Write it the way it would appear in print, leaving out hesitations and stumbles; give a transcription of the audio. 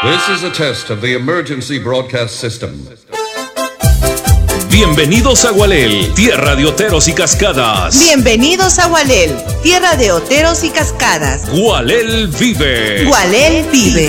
This is a test of the emergency broadcast system. Bienvenidos a Gualel, tierra de oteros y cascadas. Bienvenidos a Gualel, tierra de oteros y cascadas. Gualel vive. Gualel vive.